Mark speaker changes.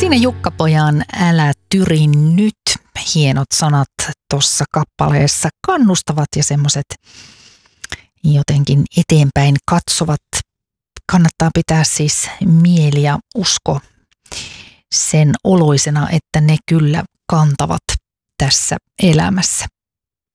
Speaker 1: Siinä Jukka-pojan Älä tyri nyt. Hienot sanat tuossa kappaleessa, kannustavat ja semmoiset jotenkin eteenpäin katsovat. Kannattaa pitää siis mieli ja usko sen oloisena, että ne kyllä kantavat tässä elämässä.